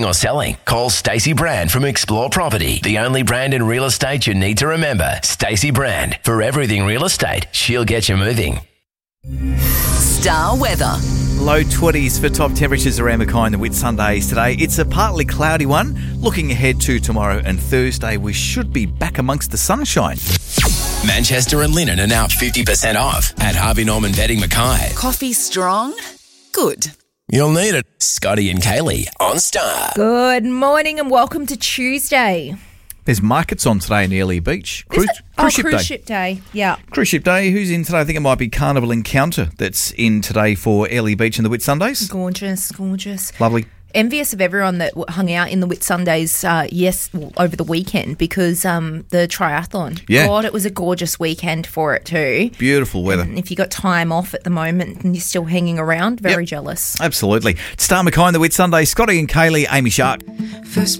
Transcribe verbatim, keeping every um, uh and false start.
or selling, call Stacey Brand from Explore Property, the only brand in real estate you need to remember. Stacey Brand, for everything real estate, she'll get you moving. Star weather. Low twenties for top temperatures around Mackay and the Whitsundays today. It's a partly cloudy one. Looking ahead to tomorrow and Thursday, we should be back amongst the sunshine. Manchester and Linen are now fifty percent off at Harvey Norman Bedding Mackay. Coffee strong? Good. You'll need it. Scotty and Kaylee on Star. Good morning and welcome to Tuesday. There's markets on today in Airlie Beach. Cruise, Is it? cruise oh, ship cruise day. ship day. Yeah. Cruise ship day. Who's in today? I think it might be Carnival Encounter that's in today for Airlie Beach and the Whitsundays. Gorgeous, gorgeous. Lovely. Envious of everyone that hung out in the Whitsundays, uh, yes, over the weekend because um, the triathlon. Yeah. God, it was a gorgeous weekend for it too. Beautiful weather. And if you got time off at the moment and you're still hanging around, very Yep. jealous. Absolutely. Star Mackay and the Whitsundays. Scotty and Kaylee, Amy Shark. First